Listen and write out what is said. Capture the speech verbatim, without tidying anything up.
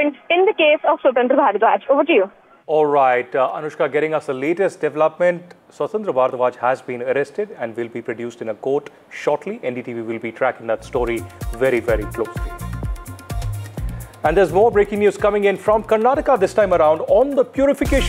development in the case of Swatantra Bharadwaj. Over to you. All right, uh, Anushka, getting us the latest development. Swatantra Bharadwaj has been arrested and will be produced in a court shortly. N D T V will be tracking that story very, very closely. And there's more breaking news coming in from Karnataka this time around on the purification